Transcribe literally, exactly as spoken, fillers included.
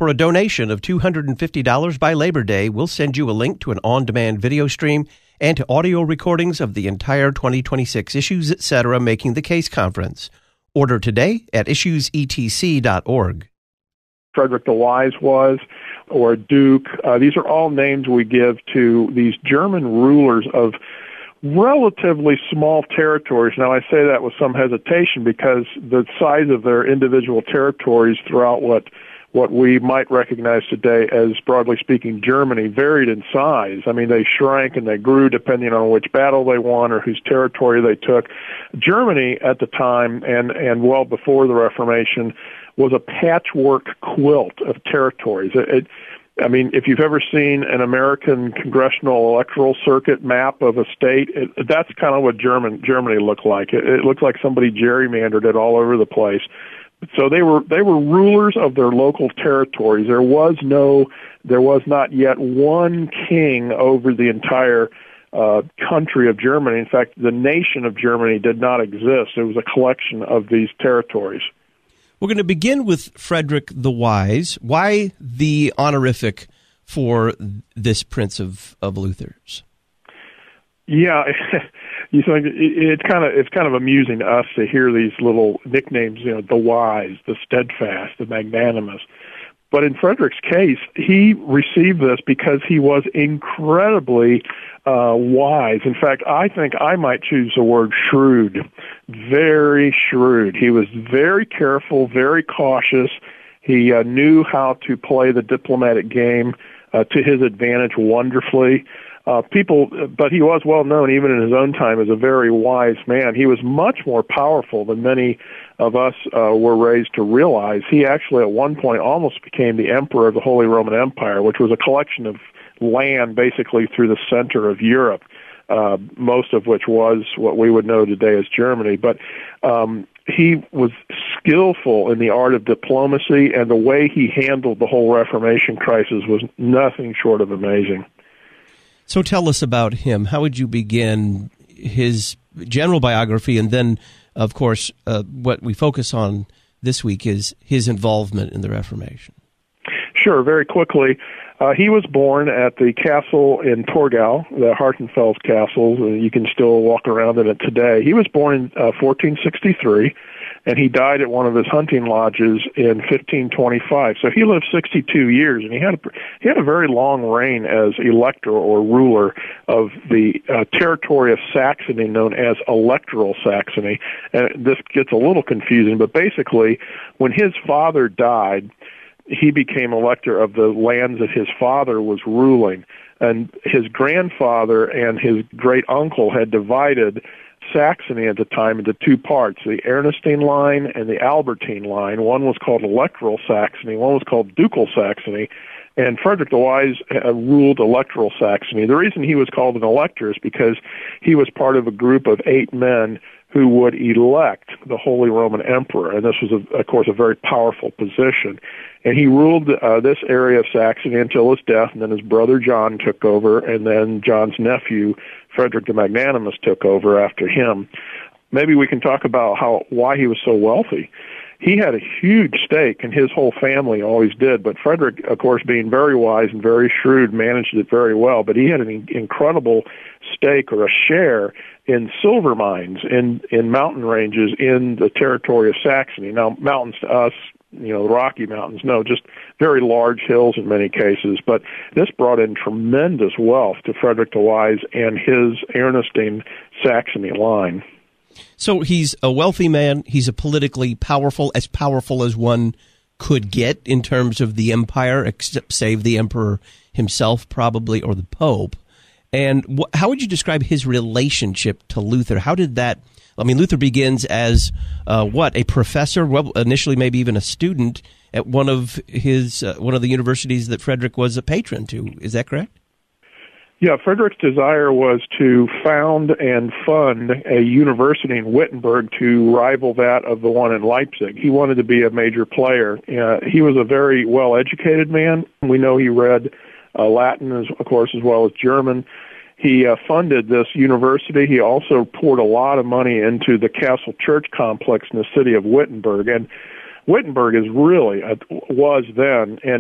For a donation of two hundred fifty dollars by Labor Day, we'll send you a link to an on-demand video stream and to audio recordings of the entire twenty twenty-six Issues Etc. Making the Case conference. Order today at issues e t c dot org. Frederick the Wise was, or Duke. Uh, these are all names we give to these German rulers of relatively small territories. Now, I say that with some hesitation because the size of their individual territories throughout what what we might recognize today as, broadly speaking, Germany, varied in size. I mean, they shrank and they grew depending on which battle they won or whose territory they took. Germany at the time, and, and well before the Reformation, was a patchwork quilt of territories. It, it, I mean, if you've ever seen an American congressional electoral circuit map of a state, it, that's kind of what German, Germany looked like. It, it looked like somebody gerrymandered it all over the place. So they were they were rulers of their local territories. There was no, there was not yet one king over the entire uh, country of Germany. In fact, the nation of Germany did not exist. It was a collection of these territories. We're going to begin with Frederick the Wise. Why the honorific for this Prince of, of Luther's? Yeah, you think it's kind of it's kind of amusing to us to hear these little nicknames, you know, the wise, the steadfast, the magnanimous. But in Frederick's case, he received this because he was incredibly uh, wise. In fact, I think I might choose the word shrewd, very shrewd. He was very careful, very cautious. He uh, knew how to play the diplomatic game uh, to his advantage wonderfully. Uh, people, but he was well known even in his own time as a very wise man. He was much more powerful than many of us uh, were raised to realize. He actually at one point almost became the emperor of the Holy Roman Empire, which was a collection of land basically through the center of Europe, uh, most of which was what we would know today as Germany. But um, he was skillful in the art of diplomacy, and the way he handled the whole Reformation crisis was nothing short of amazing. So tell us about him. How would you begin his general biography? And then, of course, uh, what we focus on this week is his involvement in the Reformation. Sure, very quickly. Uh, he was born at the castle in Torgau, the Hartenfels Castle. You can still walk around in it today. He was born in uh, fourteen sixty-three, and he died at one of his hunting lodges in fifteen twenty-five. So he lived sixty-two years, and he had a, he had a very long reign as elector or ruler of the uh, territory of Saxony, known as Electoral Saxony. And this gets a little confusing, but basically, when his father died, he became elector of the lands that his father was ruling. And his grandfather and his great-uncle had divided Saxony at the time into two parts, the Ernestine line and the Albertine line. One was called Electoral Saxony, one was called Ducal Saxony, and Frederick the Wise uh, ruled Electoral Saxony. The reason he was called an elector is because he was part of a group of eight men who would elect the Holy Roman Emperor, and this was, a, of course, a very powerful position. And he ruled uh, this area of Saxony until his death, and then his brother John took over, and then John's nephew, Frederick the Magnanimous, took over after him. Maybe we can talk about how why he was so wealthy. He had a huge stake, and his whole family always did, but Frederick, of course, being very wise and very shrewd, managed it very well, but he had an incredible stake or a share in silver mines in, in mountain ranges in the territory of Saxony. Now, mountains to us, you know, the Rocky Mountains, no, just very large hills in many cases, but this brought in tremendous wealth to Frederick the Wise and his Ernestine Saxony line. So he's a wealthy man. He's a politically powerful, as powerful as one could get in terms of the empire, except save the emperor himself, probably, or the Pope. And wh- how would you describe his relationship to Luther? How did that, I mean, Luther begins as, uh, what, a professor, well, initially maybe even a student at one of his, uh, one of the universities that Frederick was a patron to. Is that correct? Yeah, Frederick's desire was to found and fund a university in Wittenberg to rival that of the one in Leipzig. He wanted to be a major player. Uh, he was a very well-educated man. We know he read uh, Latin, as, of course, as well as German. He uh, funded this university. He also poured a lot of money into the Castle Church complex in the city of Wittenberg. And Wittenberg is really, uh, was then, and